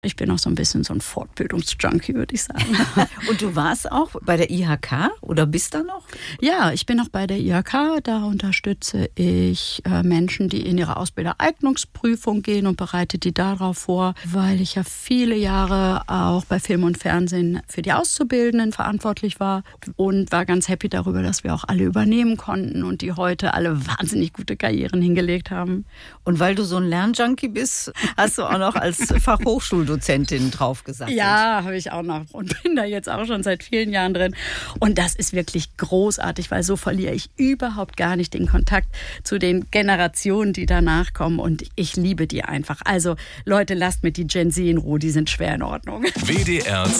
Ich bin auch so ein bisschen so ein Fortbildungsjunkie, würde ich sagen. Und du warst auch bei der IHK oder bist da noch? Ja, ich bin auch bei der IHK. Da unterstütze ich Menschen, die in ihre Ausbildereignungsprüfung gehen und bereite die darauf vor, weil ich ja viele Jahre auch bei Film und Fernsehen für die Auszubildenden verantwortlich war und war ganz happy darüber, dass wir auch alle übernehmen konnten und die heute alle wahnsinnig gute Karrieren hingelegt haben. Und weil du so ein Lernjunkie bist, hast du auch noch als Fachhochschuldozentin drauf gesagt. Ja, habe ich auch noch und bin da jetzt auch schon seit vielen Jahren drin. Und das ist wirklich großartig, weil so verliere ich überhaupt gar nicht den Kontakt zu den Generationen, die danach kommen. Und ich liebe die einfach. Also Leute, lasst mir die Gen Z in Ruhe, die sind schwer in Ordnung. WDR